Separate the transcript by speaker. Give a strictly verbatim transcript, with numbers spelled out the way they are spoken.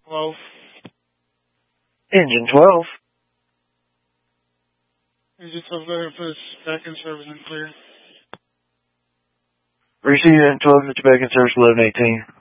Speaker 1: twelve.
Speaker 2: Engine twelve.
Speaker 1: Engine twelve, go ahead and put us back in service and clear.
Speaker 2: Receive Engine twelve, Mister back in service eleven eighteen.